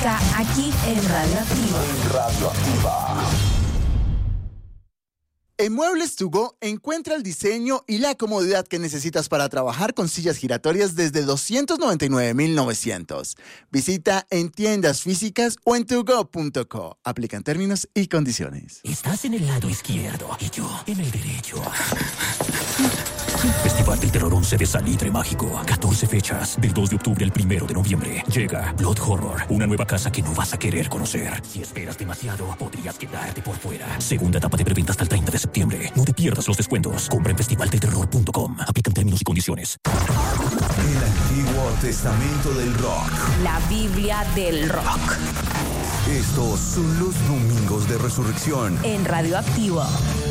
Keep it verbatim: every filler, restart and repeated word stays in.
música aquí en Radioactiva. En Radioactiva. En Muebles to Go encuentra el diseño y la comodidad que necesitas para trabajar con sillas giratorias desde doscientos noventa y nueve mil novecientos. Visita en tiendas físicas o en togo punto co. Aplican términos y condiciones. Estás en el lado izquierdo y yo en el derecho. Festival del Terror once de Salitre Mágico. catorce fechas. Del dos de octubre al primero de noviembre. Llega Blood Horror. Una nueva casa que no vas a querer conocer. Si esperas demasiado, podrías quedarte por fuera. Segunda etapa de preventa hasta el treinta de septiembre. No te pierdas los descuentos. Compra en festival del terror punto com. Aplican términos y condiciones. El Antiguo Testamento del Rock. La Biblia del rock. Estos son los domingos de resurrección. En Radioactiva.